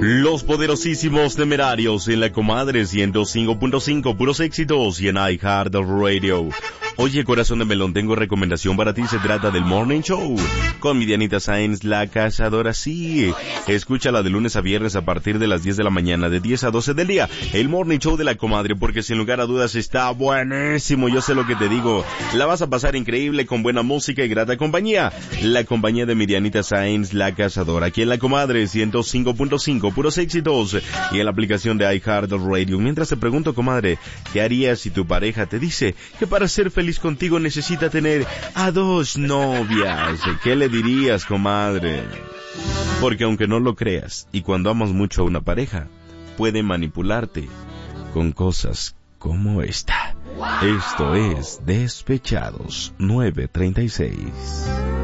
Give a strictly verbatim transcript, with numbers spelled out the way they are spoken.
Los poderosísimos temerarios en la Comadre ciento cinco punto cinco, puros éxitos y en iHeartRadio. Oye, corazón de melón, tengo recomendación para ti. Se trata del Morning Show con mi Dianita Sáenz, la cazadora. Sí, escúchala de lunes a viernes a partir de las diez de la mañana, de diez a doce del día. El Morning Show de la Comadre, porque sin lugar a dudas está buenísimo. Yo sé lo que te digo. La vas a pasar increíble con buena música y grata compañía. La compañía de mi Dianita Sáenz, la cazadora. Aquí en la Comadre ciento cinco punto cinco, puros éxitos. Y en la aplicación de iHeartRadio. Mientras te pregunto, comadre, ¿qué harías si tu pareja te dice que para ser feliz contigo necesita tener a dos novias? ¿Qué le dirías, comadre? Porque aunque no lo creas, y cuando amas mucho a una pareja, puede manipularte con cosas como esta. Esto es Despechados nueve treinta y seis.